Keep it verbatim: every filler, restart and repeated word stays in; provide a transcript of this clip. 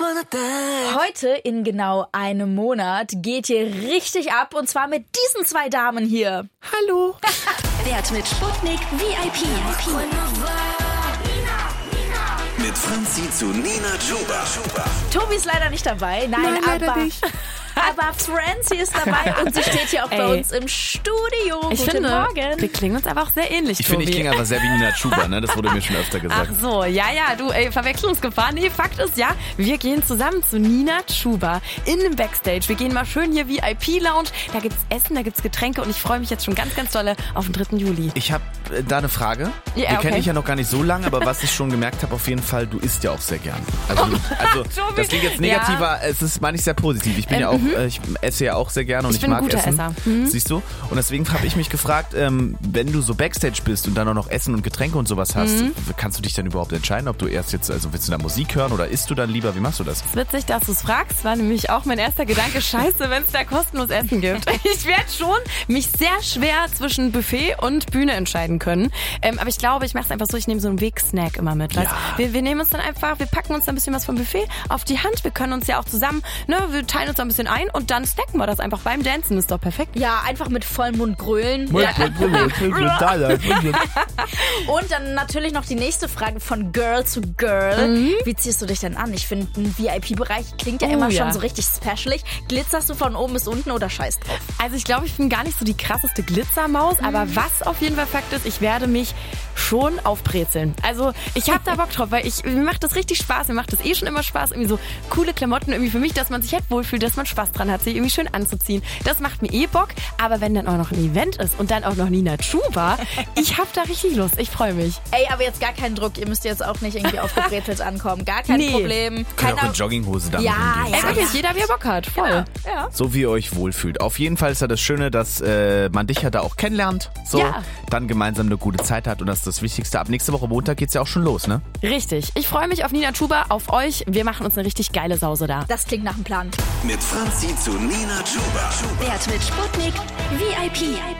Heute in genau einem Monat geht hier richtig ab und zwar mit diesen zwei Damen hier. Hallo. Wert mit Sputnik V I P. Mit Franzi zu Nina Chuba. Tobi ist leider nicht dabei. Nein, Nein, leider aber, nicht. aber Franzi ist dabei und sie steht hier auch bei Ey. uns im Studio. Ich Guten finde, Morgen. wir klingen uns aber auch sehr ähnlich, Ich finde, Tobi. ich klinge einfach sehr wie Nina Chuba, ne? Das wurde mir schon öfter Ach gesagt. so, ja, ja, du, ey, Verwechslungsgefahr. Nee, Fakt ist, ja, wir gehen zusammen zu Nina Chuba in den Backstage. Wir gehen mal schön hier V I P-Lounge. Da gibt's Essen, da gibt's Getränke und ich freue mich jetzt schon ganz, ganz dolle auf den dritten Juli. Ich habe äh, da eine Frage. Ja, wir okay. kennen dich ja noch gar nicht so lange, aber was ich schon gemerkt habe, auf jeden Fall, du isst ja auch sehr gern. Also, also Tobi. das klingt jetzt negativer, es ist meine ich sehr positiv. Ich bin Ähm, ja auch, mhm. äh, ich esse ja auch sehr gerne und Ich ich, bin ein mag guter Essen. Esser. Mhm. Siehst du? Und deswegen habe ich mich gefragt, ähm, wenn du so Backstage bist und dann auch noch Essen und Getränke und sowas hast, Mhm. kannst du dich dann überhaupt entscheiden, ob du erst jetzt, also willst du da Musik hören oder isst du dann lieber? Wie machst du das? Es ist witzig, dass du es fragst, war nämlich auch mein erster Gedanke, scheiße, wenn es da kostenlos Essen gibt. Ich werde schon mich sehr schwer zwischen Buffet und Bühne entscheiden können. Ähm, aber ich glaube, ich mache es einfach so, ich nehme so einen Wegsnack immer mit. Weißt? Ja. Wir, wir nehmen uns dann einfach, wir packen uns dann ein bisschen was vom Buffet auf die Hand. Wir können uns ja auch zusammen, ne, wir teilen uns ein bisschen ein und dann snacken wir das einfach beim Dancen. Ist doch perfekt. Ja, einfach mit vollem Mund grölen. Ja. Und dann natürlich noch die nächste Frage von Girl zu Girl. Wie ziehst du dich denn an? Ich finde, ein V I P-Bereich klingt ja Oh, immer ja. schon so richtig specialig. Glitzerst du von oben bis unten oder scheiß drauf? Also ich glaube, ich bin gar nicht so die krasseste Glitzermaus, aber was auf jeden Fall Fakt ist, ich werde mich schon aufbrezeln. Also ich habe da Bock drauf, weil ich, mir macht das richtig Spaß, mir macht das eh schon immer Spaß, irgendwie so coole Klamotten irgendwie für mich, dass man sich halt wohlfühlt, dass man Spaß dran hat, sich irgendwie schön anzuziehen. Das macht mir eh Bock, aber wenn dann auch noch ein Event ist und dann auch noch Nina Chuba, ich habe da richtig Lust, ich freue mich. Ey, aber jetzt gar keinen Druck. Ihr müsst jetzt auch nicht irgendwie aufgebrezelt ankommen. Gar kein Nee. Problem. Kann auch Keiner- in Jogginghose damit Ja, hingehen. ja, Ey, wirklich, jeder wie er Bock hat, voll. Ja. So wie ihr euch wohlfühlt. Auf jeden Fall ist ja das Schöne, dass äh, man dich ja da auch kennenlernt. So, Ja. dann gemeinsam eine gute Zeit hat und das ist das Wichtigste. Ab nächste Woche Montag geht's ja auch schon los, ne? Richtig, ich freue mich auf Nina Chuba, auf euch. Wir machen uns eine richtig geile Sause da. Das klingt nach einem Plan. Mit Franzi zu Nina Chuba. Wert mit Sputnik V I P.